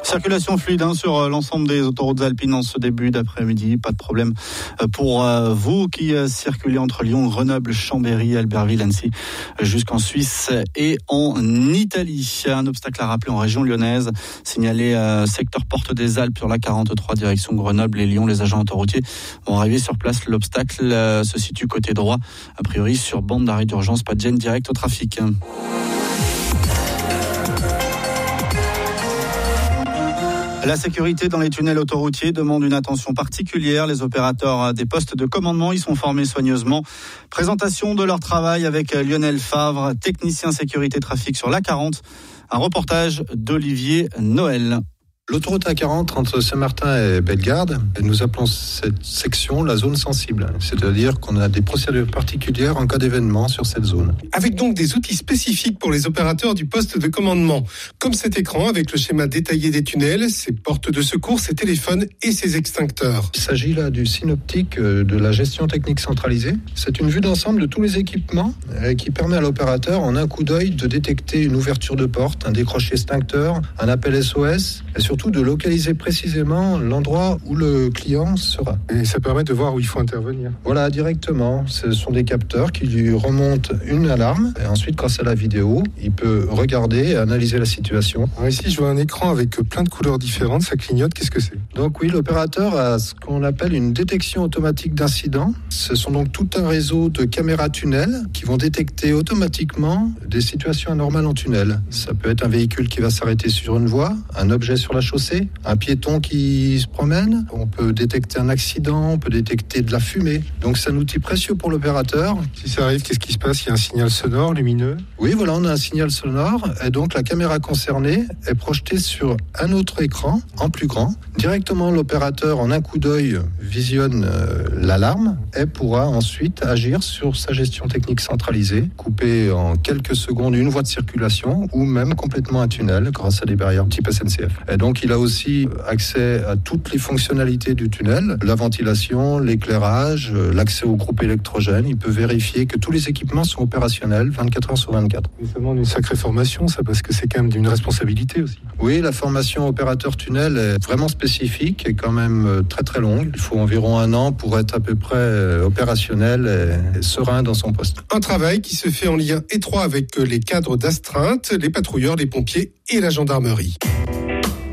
Circulation fluide sur l'ensemble des autoroutes alpines en ce début d'après-midi. Pas de problème pour vous qui circulez entre Lyon, Grenoble, Chambéry, Albertville, Annecy, jusqu'en Suisse et en Italie. Un obstacle à rappeler en région lyonnaise, signalé secteur Porte des Alpes sur la 43 direction Grenoble et Lyon. Les agents autoroutiers vont arriver sur place. L'obstacle se situe côté droit, a priori sur bande d'arrêt d'urgence. Pas de gêne directe au trafic. La sécurité dans les tunnels autoroutiers demande une attention particulière. Les opérateurs des postes de commandement y sont formés soigneusement. Présentation de leur travail avec Lionel Favre, technicien sécurité trafic sur l'A40. Un reportage d'Olivier Noël. L'autoroute A40 entre Saint-Martin et Bellegarde, nous appelons cette section la zone sensible. C'est-à-dire qu'on a des procédures particulières en cas d'événement sur cette zone. Avec donc des outils spécifiques pour les opérateurs du poste de commandement. Comme cet écran avec le schéma détaillé des tunnels, ses portes de secours, ses téléphones et ses extincteurs. Il s'agit là du synoptique de la gestion technique centralisée. C'est une vue d'ensemble de tous les équipements qui permet à l'opérateur en un coup d'œil de détecter une ouverture de porte, un décroché extincteur, un appel SOS et surtout de localiser précisément l'endroit où le client sera. Et ça permet de voir où il faut intervenir. Voilà, directement. Ce sont des capteurs qui lui remontent une alarme et ensuite, grâce à la vidéo, il peut regarder et analyser la situation. Alors ici, je vois un écran avec plein de couleurs différentes. Ça clignote. Qu'est-ce que c'est ? Donc oui, l'opérateur a ce qu'on appelle une détection automatique d'incidents. Ce sont donc tout un réseau de caméras tunnels qui vont détecter automatiquement des situations anormales en tunnel. Ça peut être un véhicule qui va s'arrêter sur une voie, un objet sur la chaussée, un piéton qui se promène. On peut détecter un accident, on peut détecter de la fumée. Donc c'est un outil précieux pour l'opérateur. Si ça arrive, qu'est-ce qui se passe ? Il y a un signal sonore, lumineux ? Oui, voilà, on a un signal sonore et donc la caméra concernée est projetée sur un autre écran en plus grand. Directement, l'opérateur, en un coup d'œil, visionne l'alarme et pourra ensuite agir sur sa gestion technique centralisée, couper en quelques secondes une voie de circulation ou même complètement un tunnel grâce à des barrières type SNCF. Et donc, il a aussi accès à toutes les fonctionnalités du tunnel, la ventilation, l'éclairage, l'accès au groupe électrogène. Il peut vérifier que tous les équipements sont opérationnels 24 heures sur 24. Ça demande une sacrée formation, ça, parce que c'est quand même d'une responsabilité aussi. Oui, la formation opérateur tunnel est vraiment spécifique et quand même très très longue. Il faut environ 1 an pour être à peu près opérationnel et serein dans son poste. Un travail qui se fait en lien étroit avec les cadres d'astreinte, les patrouilleurs, les pompiers et la gendarmerie.